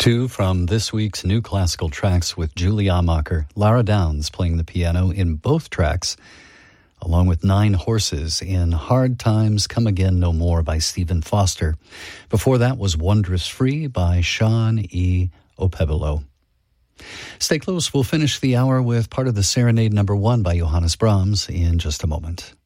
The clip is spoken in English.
Two from this week's new classical tracks with Julie Amacher, Lara Downs playing the piano in both tracks, along with Nine Horses in Hard Times Come Again No More by Stephen Foster. Before that was Wondrous Free by Sean E. Opebolo. Stay close. We'll finish the hour with part of the Serenade No. 1 by Johannes Brahms in just a moment.